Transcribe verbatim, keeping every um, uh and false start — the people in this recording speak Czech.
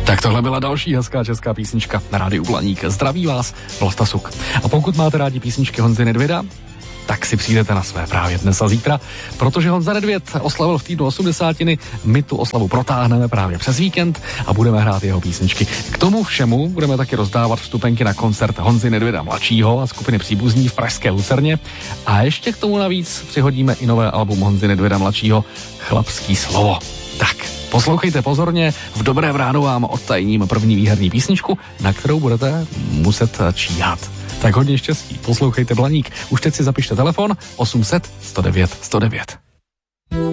Tak tohle byla další hezká česká písnička na rádiu Blaník. Zdraví vás Vlasta Suk. A pokud máte rádi písničky Honzy Nedvěda, tak si přijdete na své právě dnes a zítra, protože Honza Nedvěd oslavil v týdnu osmdesátiny, my tu oslavu protáhneme právě přes víkend a budeme hrát jeho písničky. K tomu všemu budeme taky rozdávat vstupenky na koncert Honzy Nedvěda mladšího a skupiny Příbuzní v pražské Lucerně a ještě k tomu navíc přihodíme i nové album Honzy Nedvěda mladšího Chlapský slovo. Tak, poslouchejte pozorně, v dobré ráno vám odtajním první výherní písničku, na kterou budete muset číhat. Tak hodně štěstí, poslouchejte Blaník. Už teď si zapište telefon osm set sto devět sto devět.